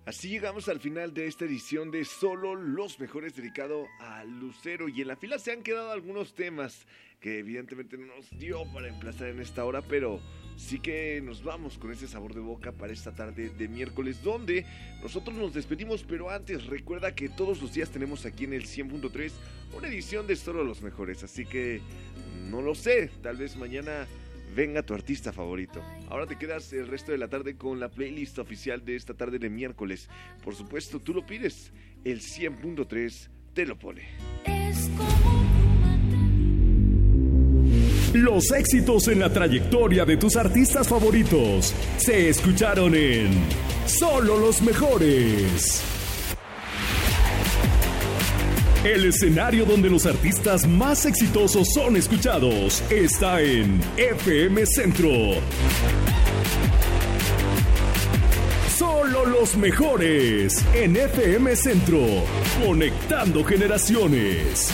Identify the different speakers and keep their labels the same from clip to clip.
Speaker 1: Así llegamos al final de esta edición de Solo los Mejores dedicado a Lucero. Y en la fila se han quedado algunos temas que evidentemente no nos dio para emplazar en esta hora, pero sí que nos vamos con ese sabor de boca para esta tarde de miércoles, donde nosotros nos despedimos, pero antes recuerda que todos los días tenemos aquí en el 100.3 una edición de Solo los Mejores, así que no lo sé, tal vez mañana venga tu artista favorito. Ahora te quedas el resto de la tarde con la playlist oficial de esta tarde de miércoles. Por supuesto, tú lo pides, el 100.3 te lo pone.
Speaker 2: Los éxitos en la trayectoria de tus artistas favoritos se escucharon en Solo los Mejores. El escenario donde los artistas más exitosos son escuchados está en FM Centro. Solo los Mejores en FM Centro, conectando generaciones.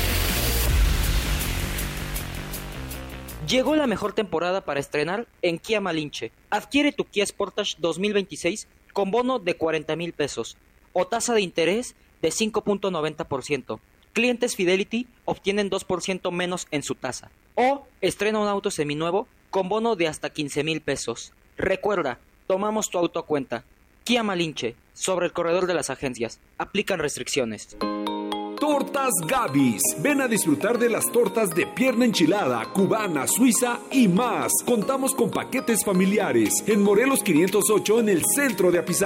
Speaker 3: Llegó la mejor temporada para estrenar en Kia Malinche. Adquiere tu Kia Sportage 2026 con bono de 40,000 pesos o tasa de interés de 5.90%. Clientes Fidelity obtienen 2% menos en su tasa. O estrena un auto seminuevo con bono de hasta 15,000 pesos. Recuerda, tomamos tu auto a cuenta. Kia Malinche, sobre el corredor de las agencias. Aplican restricciones.
Speaker 4: Tortas Gavis. Ven a disfrutar de las tortas de pierna enchilada, cubana, suiza y más. Contamos con paquetes familiares en Morelos 508 en el centro de Apizal.